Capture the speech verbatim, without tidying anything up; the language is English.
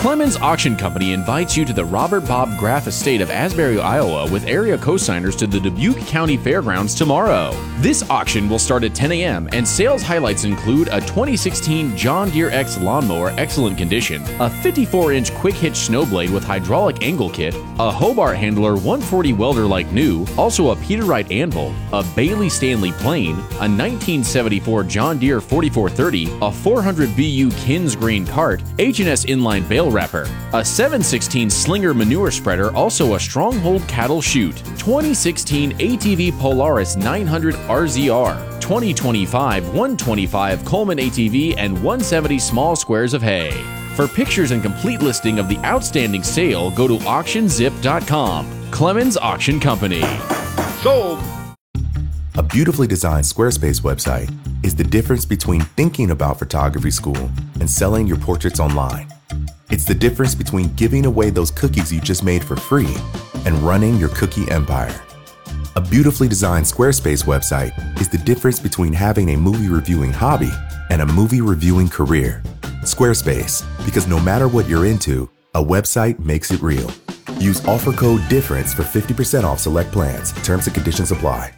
Clemens Auction Company invites you to the Robert Bob Graff Estate of Asbury, Iowa, with area co-signers to the Dubuque County Fairgrounds tomorrow. This auction will start at ten a m and sales highlights include a twenty sixteen John Deere X lawnmower, excellent condition, a fifty-four inch quick hitch snowblade with hydraulic angle kit, a Hobart Handler one forty welder like new, also a Peterite anvil, a Bailey Stanley plane, a nineteen seventy-four John Deere forty-four thirty, a four hundred B U Kins grain cart, H and S inline bale wrapper, a seven sixteen Slinger manure spreader, also a Stronghold cattle chute, twenty sixteen A T V Polaris nine hundred R Z R, twenty twenty-five one twenty-five Coleman A T V, and one seventy small squares of hay. For pictures and complete listing of the outstanding sale, go to auction zip dot com. Clemens Auction Company. Sold! A beautifully designed Squarespace website is the difference between thinking about photography school and selling your portraits online. It's the difference between giving away those cookies you just made for free and running your cookie empire. A beautifully designed Squarespace website is the difference between having a movie reviewing hobby and a movie reviewing career. Squarespace, because no matter what you're into, a website makes it real. Use offer code DIFFERENCE for fifty percent off select plans. Terms and conditions apply.